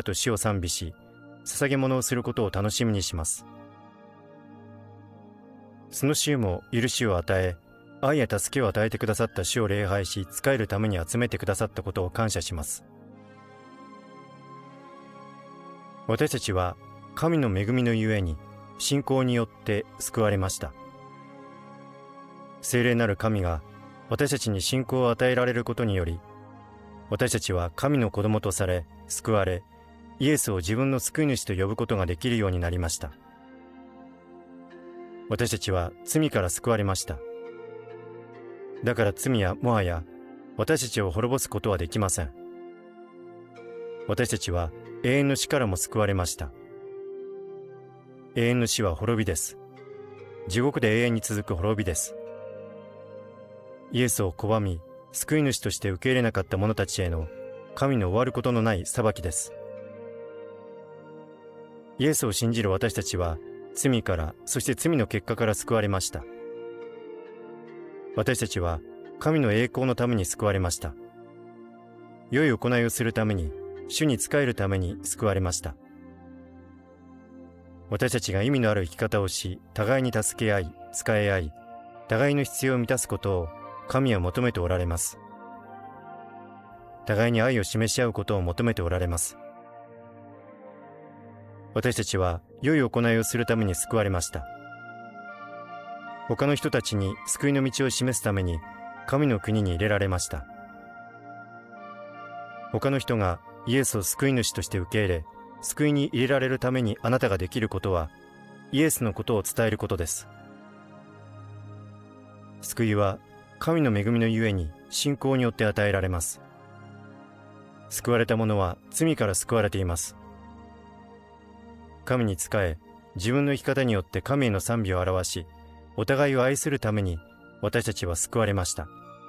と主を賛美し、捧げ物をすることを楽しみにします。その主も許しを与え、愛や助けを与えてくださった主を礼拝し、仕えるために集めてくださったことを感謝します。私たちは神の恵みのゆえに信仰によって救われました。聖霊なる神が私たちに信仰を与えられることにより、私たちは神の子供とされ、救われ、イエスを自分の救い主と呼ぶことができるようになりました。私たちは罪から救われました。だから罪はもはや私たちを滅ぼすことはできません。私たちは永遠の死からも救われました。永遠の死は滅びです。地獄で永遠に続く滅びです。イエスを拒み、救い主として受け入れなかった者たちへの神の終わることのない裁きです。イエスを信じる私たちは罪から、そして罪の結果から救われました。私たちは神の栄光のために救われました。良い行いをするために、主に仕えるために救われました。私たちが意味のある生き方をし、互いに助け合い、仕え合い、互いの必要を満たすことを神は求めておられます。互いに愛を示し合うことを求めておられます。私たちは良い行いをするために救われました。他の人たちに救いの道を示すために神の国に入れられました。他の人がイエスを救い主として受け入れ、救いに入れられるためにあなたができることは、イエスのことを伝えることです。救いは神の恵みのゆえに信仰によって与えられます。救われた者は罪から救われています。神に仕え、自分の生き方によって神への賛美を表し、お互いを愛するために私たちは救われました。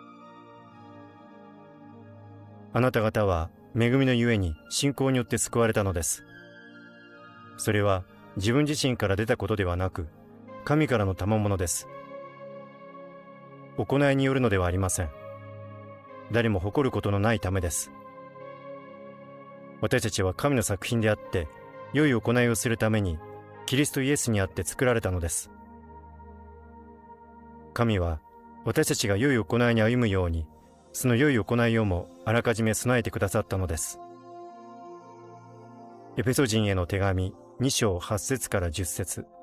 あなた方は恵みのゆえに信仰によって救われたのです。それは自分自身から出たことではなく、神からの賜物です。行いによるのではありません。誰も誇ることのないためです。私たちは神の作品であって、良い行いをするために、キリストイエスにあって作られたのです。神は私たちが良い行いに歩むように、その良い行いをもあらかじめ備えてくださったのです。エペソ人への手紙2章8節から10節。